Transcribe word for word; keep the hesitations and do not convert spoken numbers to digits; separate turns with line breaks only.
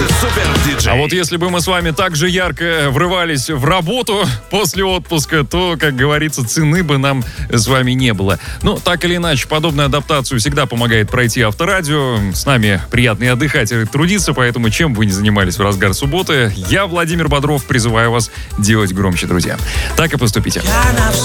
А вот если бы мы с вами так же ярко врывались в работу после отпуска, то, как говорится, цены бы нам с вами не было. Ну, так или иначе, подобную адаптацию всегда помогает пройти Авторадио. С нами приятно и отдыхать, и трудиться, поэтому чем бы вы ни занимались в разгар субботы, я, Владимир Бодров, призываю вас делать громче, друзья. Так и поступите.